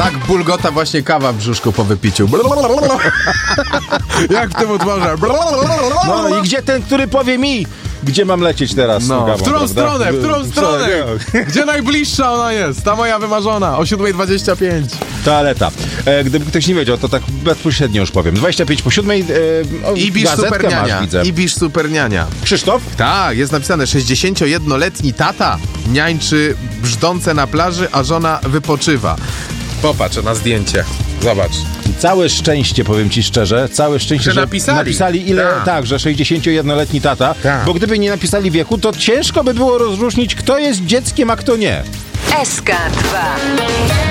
Tak bulgota właśnie kawa w brzuszku po wypiciu. Jak w tym utworze. No i gdzie ten, który powie mi, gdzie mam lecieć teraz? No, kawą, w którą prawda? stronę? W którą stronę? Gdzie najbliższa ona jest? Ta moja wymarzona. O 7:25. Toaleta. Gdyby ktoś nie wiedział, to tak bezpośrednio już powiem. 25 po 7. Ibisz Superniania. Ibisz Superniania. Krzysztof? Tak, jest napisane 61-letni tata niańczy brzdące na plaży, a żona wypoczywa. Popatrz na zdjęcie. Zobacz. Całe szczęście, powiem ci szczerze, całe szczęście, Że że napisali ile, tak, że 61-letni tata, bo gdyby nie napisali wieku, to ciężko by było rozróżnić, kto jest dzieckiem, a kto nie. SK2